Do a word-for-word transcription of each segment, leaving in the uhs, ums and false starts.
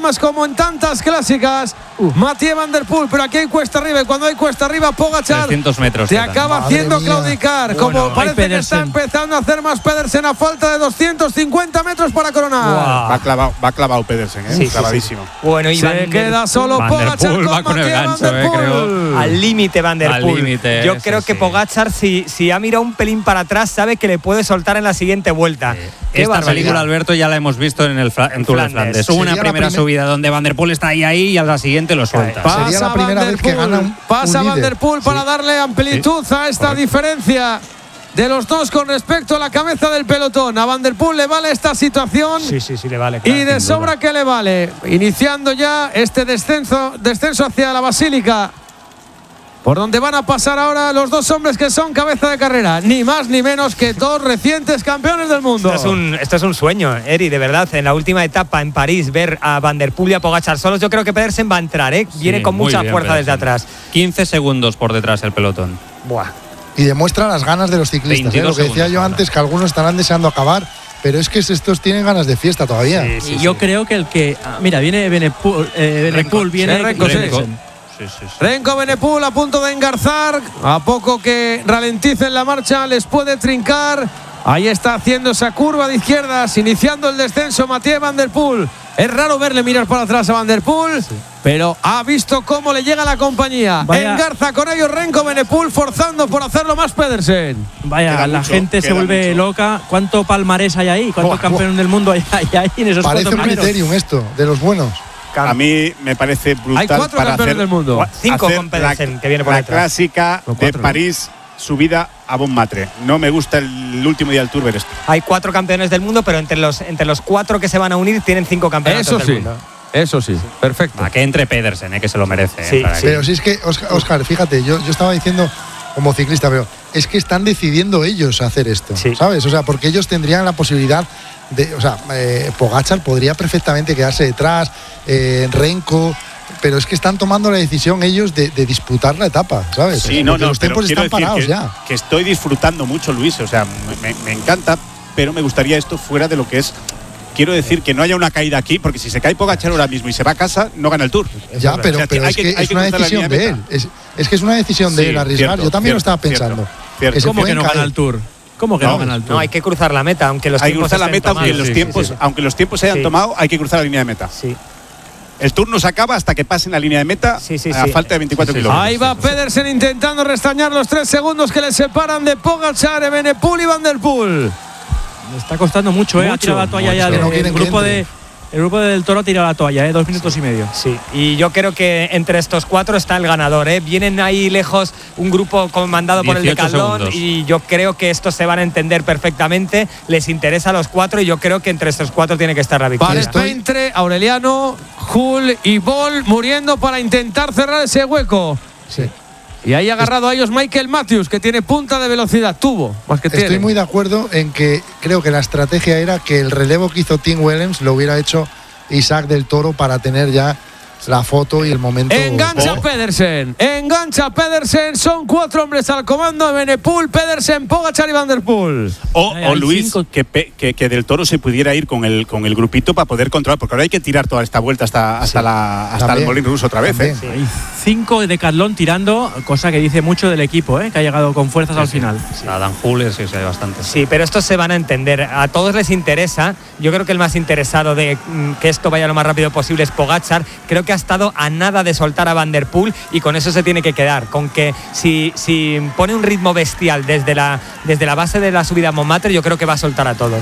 problemas como en tantas clásicas. Uh. Mathieu Van Der Poel, pero aquí hay cuesta arriba y cuando hay cuesta arriba, Pogačar trescientos metros, te acaba Madre haciendo mía. claudicar. Bueno, como parece que está empezando a hacer más Pedersen a falta de doscientos cincuenta metros para coronar. Wow. Va clavado, va clavado Pedersen, ¿eh? Sí, clavadísimo. Sí, sí. Bueno, y se Van queda Der... solo Van Der Pogačar Poel con va con el Mathieu gancho, Van Der eh, Poel. creo. Al límite Van Der Al Poel. límite, Yo sí, creo que sí. Pogačar, si, si ha mirado un pelín para atrás, sabe que le puede soltar en la siguiente vuelta. Sí. Qué Esta barbaridad. película, Alberto, ya la hemos visto en el Fra- en Tour de Flandes. Flandes. Hubo una Sería la primera primer- subida donde Van Der Poel está ahí ahí y a la siguiente lo suelta. Pasa Sería la primera Van Der vez que Poel, gana un- Pasa un Van líder. Der Poel para Sí. darle amplitud Sí. a esta Correcto. diferencia de los dos con respecto a la cabeza del pelotón. A Van Der Poel le vale esta situación. Sí, sí, sí, le vale. Y claro, de sin sobra duda. que le vale. Iniciando ya este descenso, descenso hacia la Basílica, por donde van a pasar ahora los dos hombres que son cabeza de carrera. Ni más ni menos que dos recientes campeones del mundo. Esto es, un, esto es un sueño, Eri, de verdad. En la última etapa en París, ver a Van Der Poel y a Pogačar solos, yo creo que Pedersen va a entrar, ¿eh? Viene Sí, con muy mucha bien, fuerza Pedersen. desde atrás. quince segundos por detrás el pelotón. Buah. Y demuestra las ganas de los ciclistas. ¿eh? veintidós Lo que decía segundos yo ahora. antes, que algunos estarán deseando acabar, pero es que estos tienen ganas de fiesta todavía. Sí, sí, y yo sí. creo que el que. ah, mira, viene Benepul, eh, Benepul viene. Sí, Renko, sí. Pedersen. Sí, sí, sí. Renko Benepul a punto de engarzar. A poco que ralenticen la marcha, les puede trincar. Ahí está haciendo esa curva de izquierdas, iniciando el descenso Mathieu Van Der Poel. Es raro verle mirar para atrás a Van Der Poel, sí. pero ha visto cómo le llega la compañía. Vaya. Engarza con ellos Renko Benepul, forzando por hacerlo más Pedersen. Vaya, Queda la mucho, gente se queda vuelve mucho. loca. ¿Cuánto palmarés hay ahí? ¿Cuántos Buah, campeones del mundo hay, hay ahí en esos Parece cuatro un primeros? criterium esto, de los buenos. A mí me parece brutal. Hay cuatro para campeones hacer, del mundo. Cinco hacer con Pedersen, la, que viene por la detrás. clásica No, de cuatro, ¿no? París, subida a Montmartre. No me gusta el último día del Tour ver esto. Hay cuatro campeones del mundo, pero entre los, entre los cuatro que se van a unir tienen cinco campeonatos Eso del sí, mundo. eso sí, perfecto. A que entre Pedersen, eh, que se lo merece. Sí, eh, para sí. que- Pero si es que, Oscar, Oscar, fíjate, yo, yo estaba diciendo como ciclista, pero es que están decidiendo ellos hacer esto, Sí. ¿sabes? O sea, porque ellos tendrían la posibilidad de, o sea, eh, Pogačar podría perfectamente quedarse detrás, eh, Renko, pero es que están tomando la decisión ellos de, de disputar la etapa, ¿sabes? Sí, no, Porque no, los pero tiempos quiero están decir parados que, ya. que estoy disfrutando mucho, Luis. O sea, me, me encanta, pero me gustaría esto fuera de lo que es. Quiero decir que no haya una caída aquí, porque si se cae Pogačar ahora mismo y se va a casa, no gana el Tour. Ya, pero, O sea, pero hay es que- que, hay es que una cruzar la decisión línea de de él. meta. Es, es que es una decisión de Sí, él arriesgar. cierto, Yo también lo cierto, estaba pensando. cierto. Que se ¿Cómo que pueden no caer. gana el Tour? ¿Cómo que no, gana el Tour? No, hay que cruzar la meta, aunque los Hay que tiempos cruzar la estén meta, aunque tomados. los Sí, tiempos, sí, sí. aunque los tiempos se hayan Sí. tomado, hay que cruzar la línea de meta. Sí. El Tour no se acaba hasta que pasen la línea de meta Sí, sí, a sí. falta de veinticuatro Sí, sí, sí. kilómetros. Ahí va Pedersen intentando restañar los tres segundos que le separan de Pogačar, Benepul y Van Der Poel. Le está costando mucho, ¿eh? Ha Mucho, tirado la toalla ya. mucho. de- No quieren el, que grupo entre. de, el grupo del Toro ha tirado la toalla, ¿eh? Dos minutos y medio. Sí, y yo creo que entre estos cuatro está el ganador, ¿eh? Vienen ahí lejos un grupo comandado por el dieciocho Decathlon segundos. y yo creo que estos se van a entender perfectamente, les interesa a los cuatro y yo creo que entre estos cuatro tiene que estar la victoria. Vale, Estoy- entre Aureliano, Hull y Bol muriendo para intentar cerrar ese hueco. Sí. Y ahí agarrado a ellos Michael Matthews, que tiene punta de velocidad, tuvo, más que Estoy tiene. muy de acuerdo en que creo que la estrategia era que el relevo que hizo Tim Willems lo hubiera hecho Isaac del Toro para tener ya la foto y el momento. Engancha Oh. Pedersen, engancha Pedersen, son cuatro hombres al comando, Benepul, Pedersen, Pogačar y Van Der Poel. O, Hay o Luis, cinco- que, pe- que, que Del Toro se pudiera ir con el, con el grupito para poder controlar, porque ahora hay que tirar toda esta vuelta hasta, hasta, la, hasta el También. Molín Ruso otra vez. ¿eh? También. Hay cinco de Decathlon tirando, cosa que dice mucho del equipo, ¿eh? Que ha llegado con fuerzas al final. Adam Hull, sí, sí, hay bastante. Sí, pero estos se van a entender. A todos les interesa. Yo creo que el más interesado de mm, que esto vaya lo más rápido posible es Pogačar. Creo que ha estado a nada de soltar a Van Der Poel y con eso se tiene que quedar. Con que si, si pone un ritmo bestial desde la, desde la base de la subida a Montmartre, yo creo que va a soltar a todos.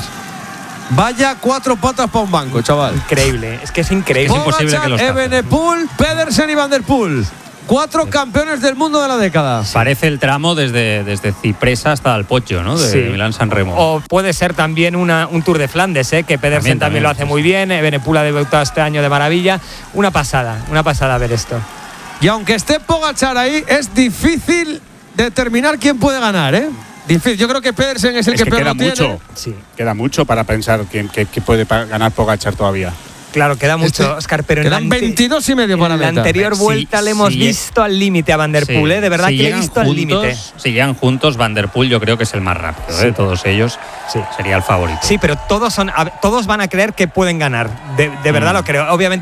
Vaya cuatro patas para un banco, chaval. Increíble, es que es increíble. Es imposible que los tapen. Benepul, Pedersen y Van Der Poel. Cuatro campeones del mundo de la década. Parece el tramo desde, desde Cipresa hasta Alpoggio, ¿no? De Sí. Milán-San Remo. O puede ser también una, un Tour de Flandes, ¿eh? Que Pedersen también, También, también, lo hace sí, muy bien. eh, Benepul ha debutado este año de maravilla. Una pasada, una pasada ver esto. Y aunque esté Pogačar ahí, es difícil determinar quién puede ganar, ¿eh? Difícil. Yo creo que Pedersen es el Es que, que peor queda lo tiene. mucho. Sí. Queda mucho para pensar que, que- que puede pa- ganar Pogačar todavía. Claro, queda mucho, Este- Oscar, pero en la, Quedan ante- veintidós y medio para en la meta. anterior Sí, vuelta le hemos sí, visto al límite a Van Der Sí. Poel, ¿eh? De verdad Si que le he llegan visto al juntos- límite. Si llegan juntos, Van Der Poel yo creo que es el más rápido, ¿eh? De todos ellos. Sí. Sería el favorito. Sí, pero todos son, a- todos van a creer que pueden ganar. De, de verdad Mm. lo creo. Obviamente